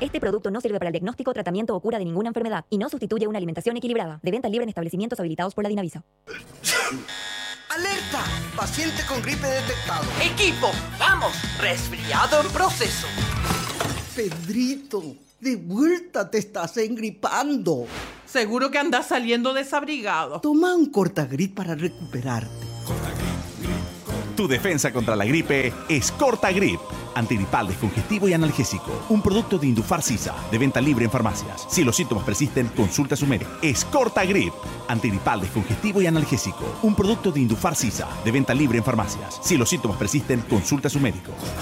Este producto no sirve para el diagnóstico, tratamiento o cura de ninguna enfermedad y no sustituye una alimentación equilibrada. De venta libre en establecimientos habilitados por la Dinavisa. ¡Alerta! Paciente con gripe detectado. ¡Equipo! ¡Vamos! Resfriado en proceso. Pedrito, de vuelta te estás engripando. Seguro que andas saliendo desabrigado. Toma un Cortagrip para recuperarte. Tu defensa contra la gripe es Cortagrip, antigripal, descongestivo y analgésico. Un producto de Indufar Sisa, de venta libre en farmacias. Si los síntomas persisten, consulta a su médico. Es Cortagrip, antigripal, descongestivo y analgésico. Un producto de Indufar Sisa, de venta libre en farmacias. Si los síntomas persisten, consulta a su médico.